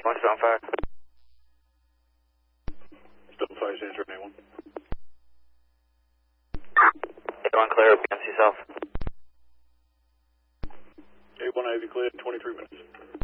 One still on fire. Still fire, Sandra, anyone? 81 clear, BMC South. 81 Ivy clear, 23 minutes.